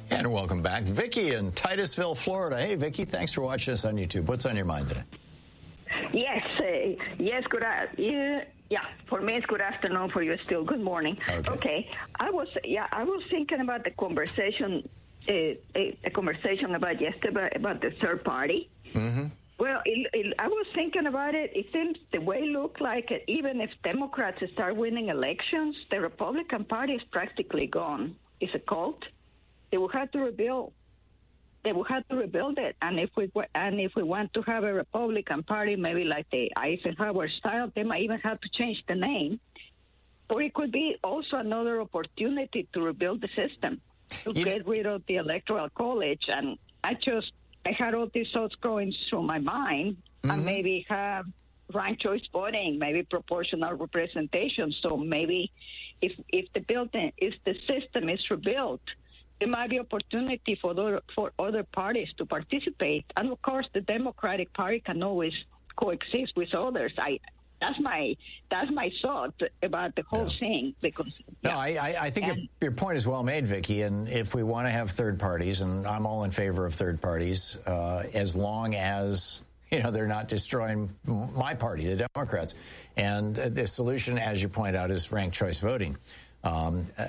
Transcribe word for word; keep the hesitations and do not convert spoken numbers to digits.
And welcome back. Vicki in Titusville, Florida. Hey, Vicki, thanks for watching us on YouTube. What's on your mind today? Yes, uh, yes, good. Uh, yeah, yeah, for me it's good afternoon. For you, it's still good morning. Okay. okay. I was, yeah, I was thinking about the conversation, uh, a, a conversation about yesterday about the third party. Mm-hmm. Well, it, it, I was thinking about it. It seems the way it looked like it, even if Democrats start winning elections, the Republican Party is practically gone. It's a cult. They will have to rebuild. They will have to rebuild it. And if we and if we want to have a Republican Party, maybe like the Eisenhower style, they might even have to change the name. Or it could be also another opportunity to rebuild the system, to you get rid of the Electoral College. And I just I had all these thoughts going through my mind, mm-hmm. and maybe have ranked choice voting, maybe proportional representation. So maybe if if the building, if the system is rebuilt, there might be opportunity for the, for other parties to participate, and of course, the Democratic Party can always coexist with others. I that's my that's my thought about the whole yeah. thing. Because no, yeah. I I think and, your point is well made, Vicki. And if we want to have third parties, and I'm all in favor of third parties, uh, as long as you know they're not destroying my party, the Democrats. And the solution, as you point out, is ranked choice voting. Um,